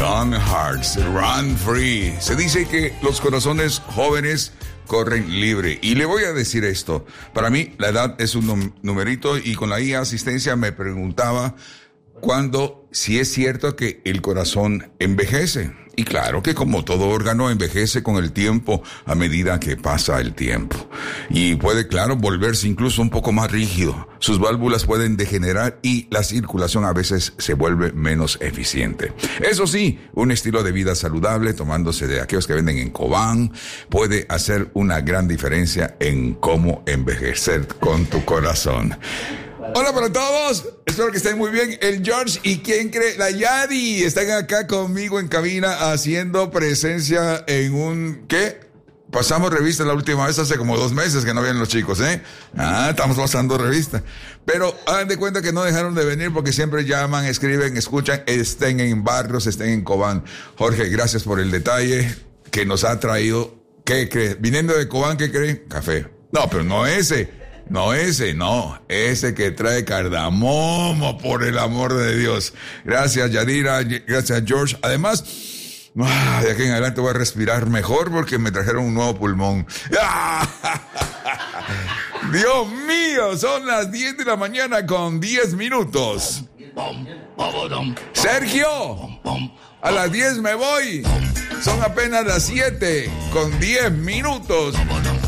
Young hearts run free. Se dice que los corazones jóvenes corren libre. Y le voy a decir esto. Para mí, la edad es un numerito, y con la IA asistencia me preguntaba si es cierto que el corazón envejece. Y claro que como todo órgano envejece con el tiempo a medida que pasa el tiempo. Y puede, claro, volverse incluso un poco más rígido. Sus válvulas pueden degenerar y la circulación a veces se vuelve menos eficiente. Eso sí, un estilo de vida saludable, tomándose de aquellos que venden en Cobán, puede hacer una gran diferencia en cómo envejecer con tu corazón. Hola para todos, espero que estén muy bien. El George y ¿quién cree? La Yadi están acá conmigo en cabina haciendo presencia en un... ¿qué? Pasamos revista la última vez hace como 2 meses que no vienen los chicos, ¿eh? Estamos pasando revista. Pero hagan de cuenta que no dejaron de venir porque siempre llaman, escriben, escuchan, estén en Barrios, estén en Cobán. Jorge, gracias por el detalle que nos ha traído. ¿Qué cree? Viniendo de Cobán, ¿qué cree? Café. No, pero no ese. No ese, no. Ese que trae cardamomo, por el amor de Dios. Gracias, Yadira. Gracias, George. Además, de aquí en adelante voy a respirar mejor porque me trajeron un nuevo pulmón. Dios mío, son las 10 de la mañana con 10 minutos. Sergio, a las 10 me voy. Son apenas las 7 con 10 minutos.